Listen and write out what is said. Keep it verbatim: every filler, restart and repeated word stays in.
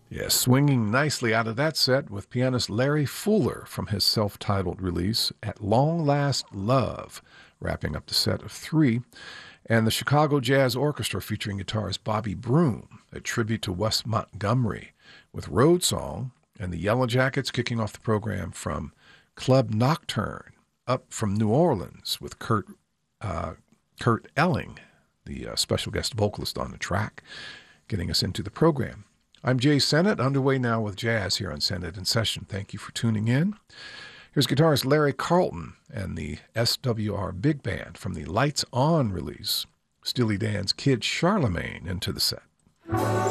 Yes, swinging nicely out of that set with pianist Larry Fuller from his self-titled release, At Long Last Love, wrapping up the set of three, and the Chicago Jazz Orchestra featuring guitarist Bobby Broom, a tribute to Wes Montgomery, with Road Song, and the Yellow Jackets kicking off the program from Club Nocturne, up from New Orleans with Kurt uh, Kurt Elling, the uh, special guest vocalist on the track, getting us into the program. I'm Jay Sennett, underway now with jazz here on Sennett in Session. Thank you for tuning in. Here's guitarist Larry Carlton and the S W R Big Band from the Lights On release, Steely Dan's Kid Charlemagne into the set.